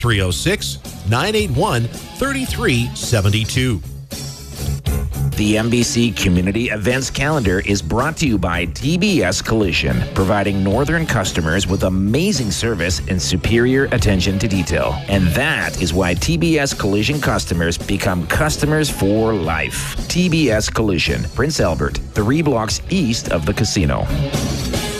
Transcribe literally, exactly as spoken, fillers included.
three oh six, nine eight one, three three seven two. The N B C Community Events Calendar is brought to you by T B S Collision, providing Northern customers with amazing service and superior attention to detail. And that is why T B S Collision customers become customers for life. T B S Collision, Prince Albert, three blocks east of the casino.